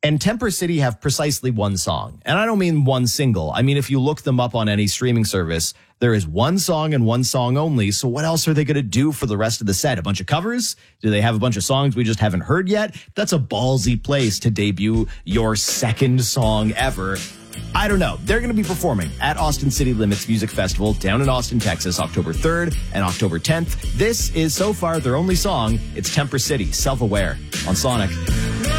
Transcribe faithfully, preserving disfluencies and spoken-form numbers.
And Temper City have precisely one song. And I don't mean one single. I mean, if you look them up on any streaming service, there is one song and one song only. So what else are they going to do for the rest of the set? A bunch of covers? Do they have a bunch of songs we just haven't heard yet? That's a ballsy place to debut your second song ever. I don't know. They're going to be performing at Austin City Limits Music Festival down in Austin, Texas, October third and October tenth. This is so far their only song. It's Temper City, Self-Aware on Sonic.